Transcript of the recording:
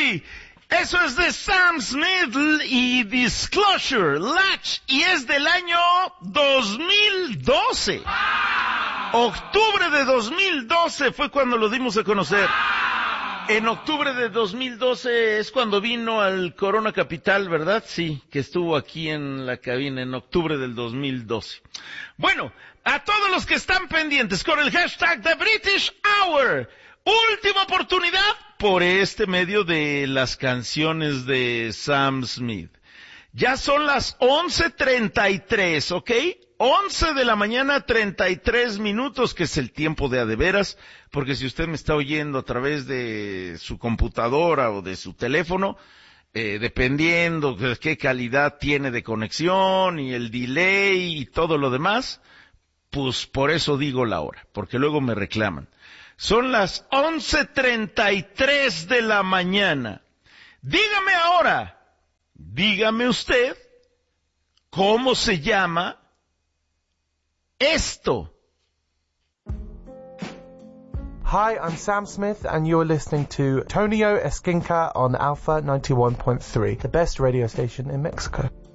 Uy, eso es de Sam Smith y Disclosure, Latch, y es del año 2012. Octubre de 2012 fue cuando lo dimos a conocer. En octubre de 2012 es cuando vino al Corona Capital, ¿verdad? Sí, que estuvo aquí en la cabina en octubre del 2012. Bueno, a todos los que están pendientes con el hashtag The British Hour, última oportunidad por este medio de las canciones de Sam Smith. Ya son las 11:33, ¿ok? 11 de la mañana, 33 minutos, que es el tiempo de a de veras, porque si usted me está oyendo a través de su computadora o de su teléfono, dependiendo de qué calidad tiene de conexión y el delay y todo lo demás, pues por eso digo la hora, porque luego me reclaman. Son las 11:33 de la mañana. Dígame ahora, dígame usted, ¿cómo se llama esto? Hi, I'm Sam Smith, and you're listening to Tonio Esquinca on Alpha 91.3, the best radio station in Mexico.